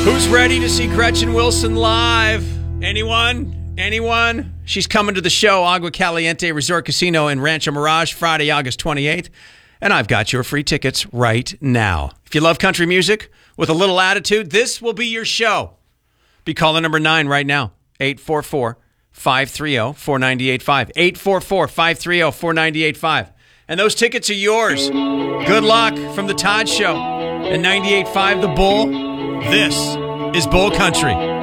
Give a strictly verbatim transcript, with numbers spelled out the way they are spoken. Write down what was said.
Who's ready to see Gretchen Wilson live? Anyone? Anyone? She's coming to the show, Agua Caliente Resort Casino in Rancho Mirage, Friday, August twenty-eighth. And I've got your free tickets right now. If you love country music with a little attitude, this will be your show. Be calling number nine right now, eight four four, five three zero, four nine eight five, eight four four, five three zero, four nine eight five. And those tickets are yours. Good luck from the Todd Show and ninety-eight point five The Bull. This is Bull Country.